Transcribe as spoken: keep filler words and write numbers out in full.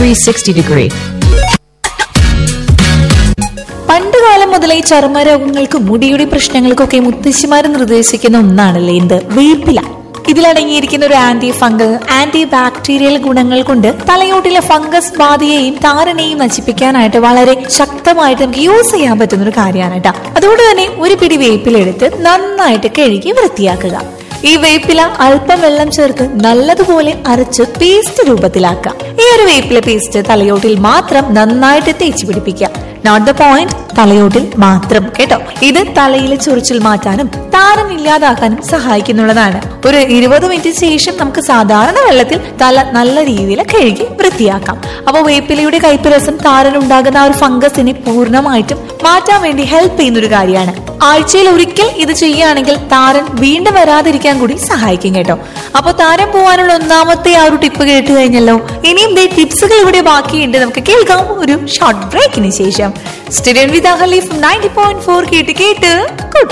three sixty degree. പണ്ടുകാലം മുതലേ ചർമ്മരോഗങ്ങൾക്കും മുടിയുടെ പ്രശ്നങ്ങൾക്കൊക്കെ മുത്തശ്ശിമാർ നിർദ്ദേശിക്കുന്ന ഒന്നാണല്ലേ എന്ത് വേപ്പില. ഇതിലടങ്ങിയിരിക്കുന്ന ഒരു ആന്റി ഫംഗൽ ആന്റി ബാക്ടീരിയൽ ഗുണങ്ങൾ കൊണ്ട് തലയോട്ടിലെ ഫംഗസ് ബാധയെയും താരനെയും നശിപ്പിക്കാനായിട്ട് വളരെ ശക്തമായിട്ട് നമുക്ക് യൂസ് ചെയ്യാൻ പറ്റുന്ന ഒരു കാര്യമാണ് കേട്ടോ. അതുകൊണ്ട് തന്നെ ഒരു പിടി വേപ്പിലെടുത്ത് നന്നായിട്ട് കഴുകി വൃത്തിയാക്കുക. ഈ വേപ്പില അല്പം വെള്ളം ചേർത്ത് നല്ലതുപോലെ അരച്ച് പേസ്റ്റ് രൂപത്തിലാക്കാം. ഈ ഒരു വേപ്പില പേസ്റ്റ് തലയോട്ടിൽ മാത്രം നന്നായിട്ട് തേച്ച് പിടിപ്പിക്കാം. നോട്ട് ദ പോയിന്റ്, തലയോട്ടിൽ മാത്രം കേട്ടോ. ഇത് തലയിലെ ചൊറിച്ചിൽ മാറ്റാനും താരം ഇല്ലാതാക്കാനും സഹായിക്കുന്നുള്ളതാണ്. ഒരു ഇരുപത് മിനിറ്റ് ശേഷം നമുക്ക് സാധാരണ വെള്ളത്തിൽ തല നല്ല രീതിയിൽ കഴുകി വൃത്തിയാക്കാം. അപ്പോൾ വേപ്പിലയുടെ കയ്പ് രസം താരനുണ്ടാകുന്ന ആ ഒരു ഫംഗസിനെ പൂർണ്ണമായിട്ടും മാറ്റാൻ വേണ്ടി ഹെൽപ്പ് ചെയ്യുന്ന ഒരു കാര്യമാണ്. ആഴ്ചയിൽ ഒരിക്കൽ ഇത് ചെയ്യുകയാണെങ്കിൽ താരൻ വീണ്ടും വരാതിരിക്കാൻ കൂടി സഹായിക്കും കേട്ടോ. അപ്പൊ താരം പോവാനുള്ള ഒന്നാമത്തെ ആ ഒരു ടിപ്പ് കേട്ട് കഴിഞ്ഞല്ലോ. ഇനിയും ദേ ടിപ്സുകൾ ഇവിടെ ബാക്കിയുണ്ട്, നമുക്ക് കേൾക്കാം ഒരു ഷോർട്ട് ബ്രേക്കിന് ശേഷം. സ്റ്റുഡിയോ വിത്ത് അഹലി നയൻറ്റി പോയിന്റ് ഫോർ കേട്ട് കേട്ട്